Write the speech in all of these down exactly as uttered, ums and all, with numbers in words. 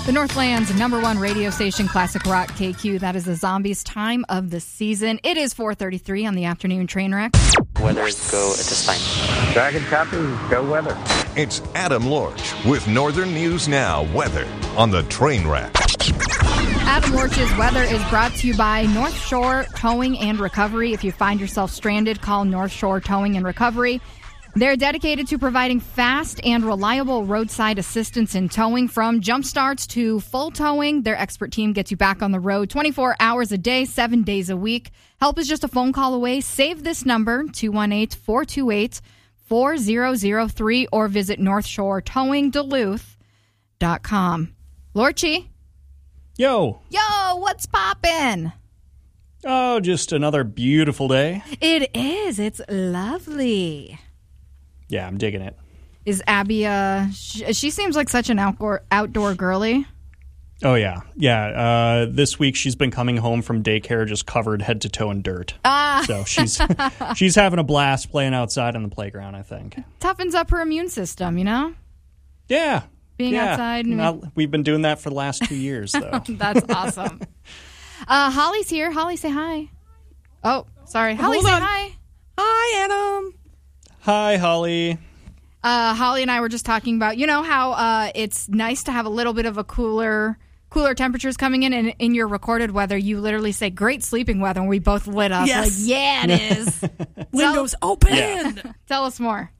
The Northland's number one radio station, Classic Rock K Q. That is the Zombies' time of the season. It is four thirty-three on the afternoon train wreck. Weather go at this time. Dragon copy, go weather. It's Adam Lorch with Northern News Now weather on the train wreck. Adam Lorch's weather is brought to you by North Shore Towing and Recovery. If you find yourself stranded, call North Shore Towing and Recovery. They're dedicated to providing fast and reliable roadside assistance in towing. From jump starts to full towing, their expert team gets you back on the road twenty-four hours a day, seven days a week. Help is just a phone call away. Save this number, two one eight, four two eight, four zero zero three, or visit north shore towing duluth dot com. Lorchie? Yo. Yo, what's poppin'? Oh, just another beautiful day. It is. It's lovely. Yeah, I'm digging it. Is Abby, uh, she, she seems like such an outdoor, outdoor girly. Oh, yeah. Yeah. Uh, this week she's been coming home from daycare just covered head to toe in dirt. Ah. So she's she's having a blast playing outside on the playground, I think. Toughens up her immune system, you know? Yeah. Being yeah. outside. And Not, we've been doing that for the last two years, though. That's awesome. Uh, Holly's here. Holly, say hi. Oh, sorry. Holly, Hold say on. hi. Hi, Adam. Hi, Holly. Uh, Holly and I were just talking about, you know, how uh, it's nice to have a little bit of a cooler cooler temperatures coming in, and in your recorded weather, you literally say, great sleeping weather, and we both lit up. Yes. Like, yeah, it is. Windows open. Yeah. Tell us more.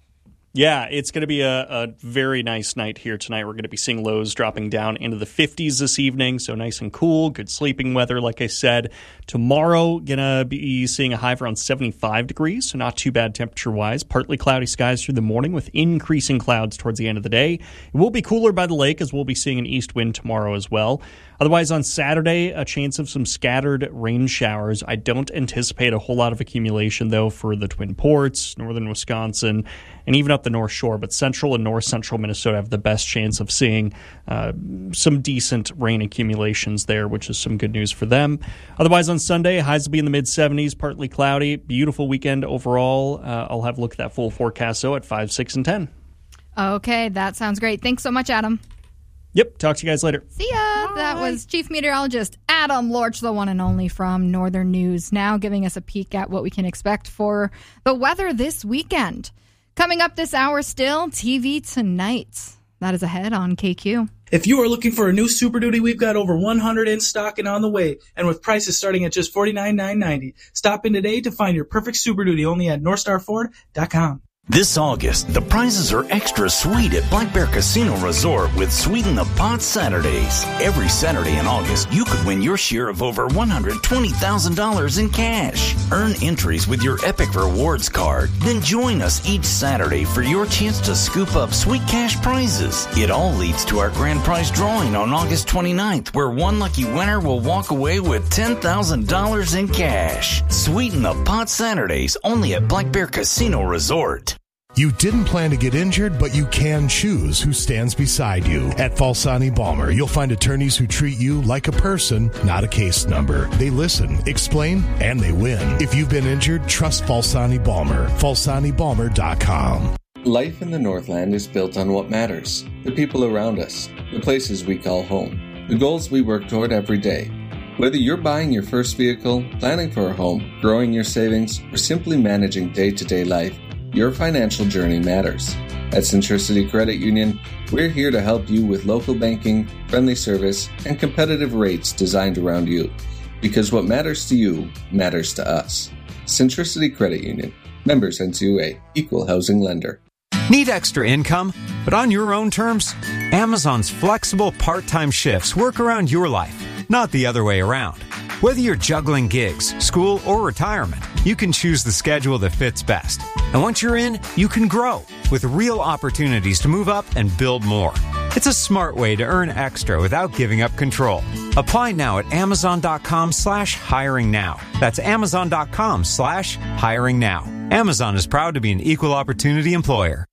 Yeah, it's going to be a, a very nice night here tonight. We're going to be seeing lows dropping down into the fifties this evening, so nice and cool, good sleeping weather, like I said. Tomorrow, going to be seeing a high of around seventy-five degrees, so not too bad temperature-wise. Partly cloudy skies through the morning with increasing clouds towards the end of the day. It will be cooler by the lake, as we'll be seeing an east wind tomorrow as well. Otherwise, on Saturday, a chance of some scattered rain showers. I don't anticipate a whole lot of accumulation, though, for the Twin Ports, northern Wisconsin, and even up the North Shore. But central and north-central Minnesota have the best chance of seeing uh, some decent rain accumulations there, which is some good news for them. Otherwise, on Sunday, highs will be in the mid-seventies, partly cloudy. Beautiful weekend overall. Uh, I'll have a look at that full forecast, though, at five, six, and ten. Okay, that sounds great. Thanks so much, Adam. Yep, talk to you guys later. See ya. Bye. That was Chief Meteorologist Adam Lorch, the one and only from Northern News Now, giving us a peek at what we can expect for the weather this weekend. Coming up this hour still, T V Tonight. That is ahead on K Q. If you are looking for a new Super Duty, we've got over one hundred in stock and on the way, and with prices starting at just forty-nine thousand nine hundred ninety dollars. Stop in today to find your perfect Super Duty only at north star ford dot com. This August, the prizes are extra sweet at Black Bear Casino Resort with Sweeten the Pot Saturdays. Every Saturday in August, you could win your share of over one hundred twenty thousand dollars in cash. Earn entries with your Epic Rewards card. Then join us each Saturday for your chance to scoop up sweet cash prizes. It all leads to our grand prize drawing on August twenty-ninth, where one lucky winner will walk away with ten thousand dollars in cash. Sweeten the Pot Saturdays only at Black Bear Casino Resort. You didn't plan to get injured, but you can choose who stands beside you. At Falsani Balmer, you'll find attorneys who treat you like a person, not a case number. They listen, explain, and they win. If you've been injured, trust Falsani Balmer. falsani balmer dot com. Life in the Northland is built on what matters. The people around us. The places we call home. The goals we work toward every day. Whether you're buying your first vehicle, planning for a home, growing your savings, or simply managing day-to-day life, your financial journey matters. At Centricity Credit Union, we're here to help you with local banking, friendly service, and competitive rates designed around you. Because what matters to you matters to us. Centricity Credit Union. Members N C U A. Equal housing lender. Need extra income, but on your own terms? Amazon's flexible part-time shifts work around your life, not the other way around. Whether you're juggling gigs, school, or retirement, you can choose the schedule that fits best. And once you're in, you can grow with real opportunities to move up and build more. It's a smart way to earn extra without giving up control. Apply now at amazon.com slash hiring now. That's amazon.com slash hiring now. Amazon is proud to be an equal opportunity employer.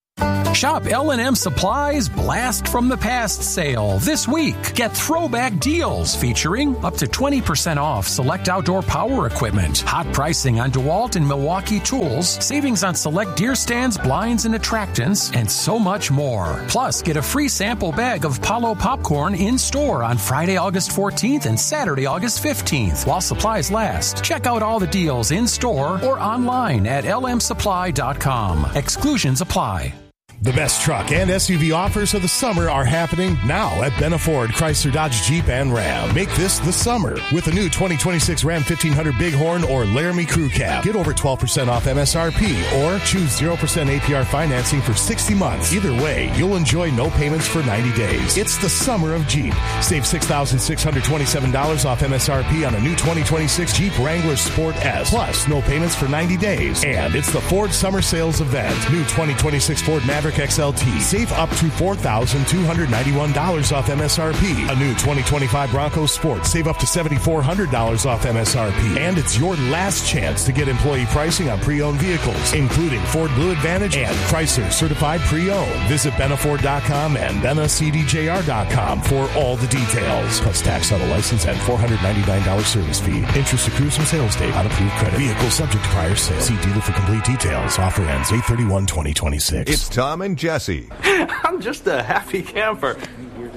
Shop L and M Supply's Blast from the Past sale this week. Get throwback deals featuring up to twenty percent off select outdoor power equipment, hot pricing on DeWalt and Milwaukee tools, savings on select deer stands, blinds, and attractants, and so much more. Plus, get a free sample bag of Palo popcorn in store on Friday, August fourteenth and Saturday, August fifteenth while supplies last. Check out all the deals in store or online at L M supply dot com. Exclusions apply. The best truck and S U V offers of the summer are happening now at Benna Ford, Chrysler, Dodge, Jeep, and Ram. Make this the summer with the new twenty twenty-six Ram fifteen hundred Bighorn or Laramie Crew Cab. Get over twelve percent off M S R P or choose zero percent A P R financing for sixty months. Either way, you'll enjoy no payments for ninety days. It's the summer of Jeep. Save six thousand six hundred twenty-seven dollars off M S R P on a new twenty twenty-six Jeep Wrangler Sport S. Plus, no payments for ninety days. And it's the Ford Summer Sales Event. New twenty twenty-six Ford Maverick X L T. Save up to four thousand two hundred ninety-one dollars off M S R P. A new twenty twenty-five Bronco Sport. Save up to seven thousand four hundred dollars off M S R P. And it's your last chance to get employee pricing on pre-owned vehicles, including Ford Blue Advantage and Chrysler Certified Pre-Owned. Visit Benna Ford dot com and Benna C D J R dot com for all the details. Plus tax on a license and four hundred ninety-nine dollars service fee. Interest accrues from sales date on approved credit. Vehicle subject to prior sale. See dealer for complete details. Offer ends eight thirty-one twenty twenty-six. It's Tom and Jesse. I'm just a happy camper.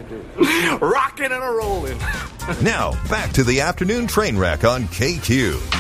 Rocking and a rolling. Now, back to the afternoon train wreck on K Q.